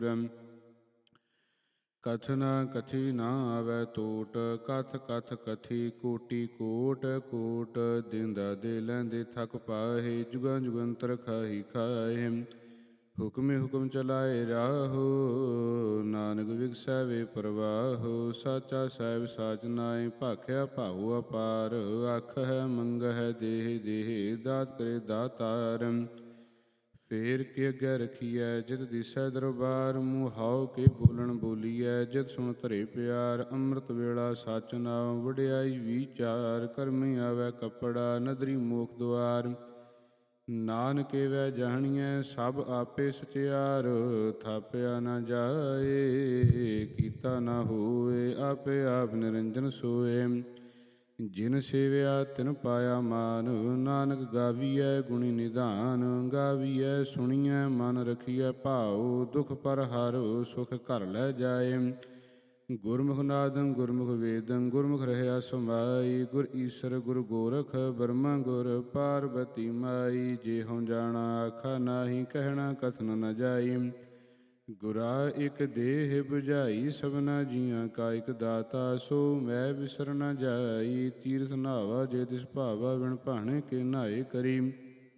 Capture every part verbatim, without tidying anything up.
ਕਥ ਨ ਕਥੀ ਨਾ ਆਵੈ ਟੋਟ, ਕਥ ਕਥ ਕਥੀ ਕੋਟੀ ਕੋਟ ਕੋਟ। ਦੇਂਦਾ ਦੇ ਲੈਂਦੇ ਥਕ ਪਾਹੇ, ਜੁਗਾਂ ਜੁਗੰਤਰ ਖਾਹੀ ਖਾਹੇ। ਹੁਕਮੇ ਹੁਕਮ ਚਲਾਏ ਰਾਹੋ, ਨਾਨਕ ਵਿਗਸੈ ਵੇ ਪ੍ਰਵਾਹੋ। ਸਾਚਾ ਸਾਹਿਬ ਸਾਚ ਨਾਇ, ਭਾਖਿਆ ਭਾਉ ਅਪਾਰ। ਆਖਹਿ ਮੰਗਹਿ ਦੇਹ ਦੇਹ, ਦਾਤ ਕਰੇ ਦਾਤਾਰ। ਫੇਰ ਕੇ ਅੱਗੇ ਰਖੀਐ, ਜਿਤ ਦਿਸੈ ਦਰਬਾਰ। ਮੁਹਾਉ ਕੇ ਬੋਲਣ ਬੋਲੀਐ, ਜਿਤ ਸੁਣ ਧਰੇ ਪਿਆਰ। ਅੰਮ੍ਰਿਤ ਵੇਲਾ ਸਚ ਨਾਉ, ਵਡਿਆਈ ਵੀਚਾਰ। ਕਰਮੀ ਆਵੈ ਕੱਪੜਾ, ਨਦਰੀ ਮੋਖ ਦੁਆਰ। ਨਾਨਕੇ ਵੈ ਜਾਣੀਐ, ਸਭ ਆਪੇ ਸਚਿਆਰ। ਥਾਪਿਆ ਨਾ ਜਾਏ, ਕੀਤਾ ਨਾ ਹੋਏ, ਆਪੇ ਆਪ ਨਿਰੰਜਨ ਸੋਏ। ਜਿਨ ਸੇਵਿਆ ਤਿਨ ਪਾਇਆ ਮਾਨ, ਨਾਨਕ ਗਾਵੀਐ ਗੁਣੀ ਨਿਧਾਨ। ਗਾਵੀਐ ਸੁਣੀਐ ਮਨ ਰਖੀਐ ਭਾਉ, ਦੁਖ ਪਰ ਹਰਿ ਸੁਖ ਘਰ ਲੈ ਜਾਏ। ਗੁਰਮੁਖ ਨਾਦੰ ਗੁਰਮੁਖ ਵੇਦੰ, ਗੁਰਮੁਖ ਰਹਿਆ ਸਮਾਈ। ਗੁਰ ਈਸਰ ਗੁਰ ਗੋਰਖ, ਬਰਮਾ ਗੁਰ ਪਾਰਬਤੀ ਮਾਈ। ਜੇ ਹਉ ਜਾਣਾ ਆਖਾ ਨਾਹੀ, ਕਹਿਣਾ ਕਥਨ ਨ ਜਾਈ। ਗੁਰਾ ਇਕ ਦੇਹ 부ਝਾਈ, ਸਭਨਾ ਜੀਆਂ ਕਾ ਇਕ ਦਾਤਾ। ਸੋ ਮੈਂ ਵਿਸਰ ਨ ਜਾਈ, ਤੀਰਥ ਨਾਵਾ ਜੇ ਤਿਸ ਭਾਵਾ। ਵਿਣ ਭਾਣੇ ਕੇ ਨਾਏ ਕਰੀ,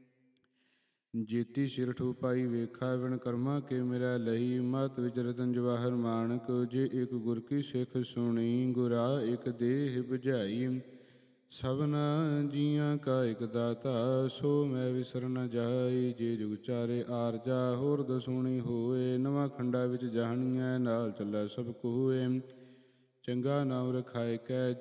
ਜੇਤੀ ਸਿਰਠ ਉਪਾਈ ਵੇਖਾ। ਵਿਣ ਕਰਮਾ ਕੇ ਮਿਲੈ ਲਹੀ, ਮਤ ਵਿਚ ਰਤਨ ਜਵਾਹਰ ਮਾਣਕ। ਜੇ ਇਕ ਗੁਰ ਕੀ ਸਿੱਖ ਸੁਣੀ, ਗੁਰਾ ਇਕ ਦੇਹ 부ਝਾਈ। ਸਭਨਾ ਜੀਆਂ ਕਾ ਇਕ ਦਾਤਾ, ਸੋ ਮੈਂ ਵਿਸਰ ਨ ਜਾਈ। ਜੇ ਜੁਗ ਚਾਰੇ ਆਰਜਾ, ਹੋਰ ਦਸੂਣੀ ਹੋਏ। ਨਵਾਂ ਖੰਡਾ ਵਿੱਚ ਜਾਣੀਐ, ਨਾਲ ਚੱਲੈ ਸਭ ਕੋਏ। ਚੰਗਾ ਨਾਮ ਰਖਾਇ ਕੈ,